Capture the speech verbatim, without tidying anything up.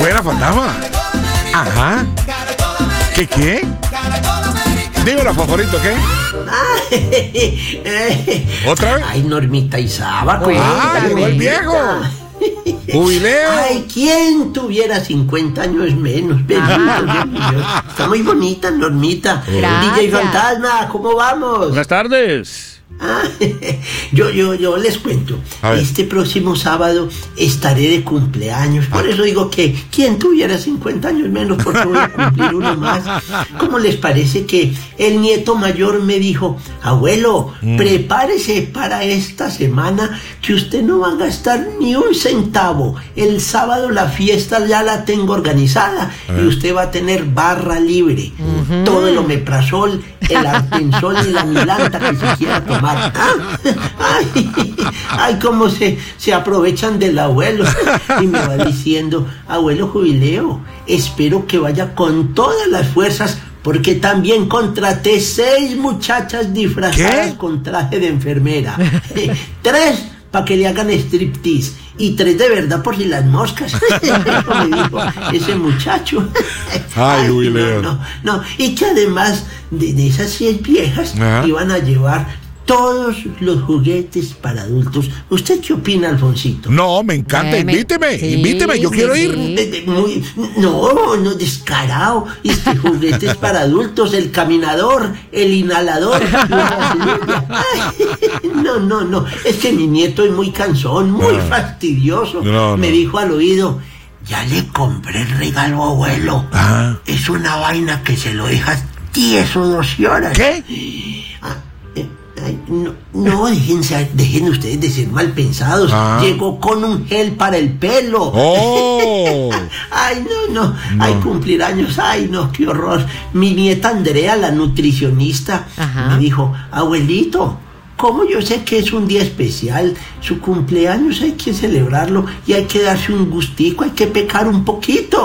buena, fantasma. Ajá. ¿Qué qué? Dímelo, favorito, ¿qué? ¿Otra vez? Ay, Normita y Saba, Ah, llegó el viejo. Jubileo. Ay, ¿quién tuviera cincuenta años menos? Bendito Dios. Está muy bonita, Normita. Gracias. D J Fantasma, ¿cómo vamos? Buenas tardes. Ah, yo, yo, yo les cuento. Este próximo sábado estaré de cumpleaños. Por eso digo que quien tuviera cincuenta años menos, porque voy a cumplir uno más. ¿Cómo les parece que el nieto mayor me dijo: abuelo, mm. prepárese para esta semana que usted no va a gastar ni un centavo? El sábado la fiesta ya la tengo organizada eh. y usted va a tener barra libre. Uh-huh. Todo el omeprazol, el artensol y la milanta que se quiera tomar. ¿Ah? Ay, ay, cómo se, se aprovechan del abuelo. Y me va diciendo: abuelo Jubileo, espero que vaya con todas las fuerzas, porque también contraté seis muchachas disfrazadas ¿Qué? con traje de enfermera. Tres para que le hagan striptease y tres de verdad por si las moscas. Eso me dijo ese muchacho. Ay, Jubileo. No, no, no. Y que además de, de esas seis viejas Ajá. iban a llevar todos los juguetes para adultos. ¿Usted qué opina, Alfonsito? No, me encanta, eh, invíteme, sí, invíteme, yo sí, quiero ir. Sí. Muy, no, no, descarado. Este, juguetes para adultos, el caminador, el inhalador. Ay, no, no, no, es que mi nieto es muy cansón, muy no. fastidioso. No, me no. dijo al oído: ya le compré el regalo, abuelo. Ah. Es una vaina que se lo dejas tieso dos horas. ¿Qué? Ah, Ay, no, no dejen, dejen ustedes de ser mal pensados. Ah. Llegó con un gel para el pelo. Oh. Ay, no, no, no. Ay, cumplir años. Ay, no, qué horror. Mi nieta Andrea, la nutricionista, Ajá. me dijo: abuelito, como yo sé que es un día especial, su cumpleaños hay que celebrarlo y hay que darse un gustico, hay que pecar un poquito.